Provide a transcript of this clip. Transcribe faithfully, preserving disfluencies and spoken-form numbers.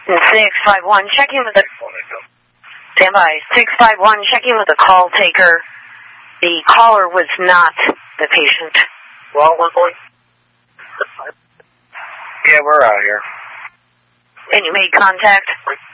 six five one, checking with the... Stand by. six five one, checking with the call taker. The caller was not the patient. Well, one point. Yeah, we're out here. And you made contact?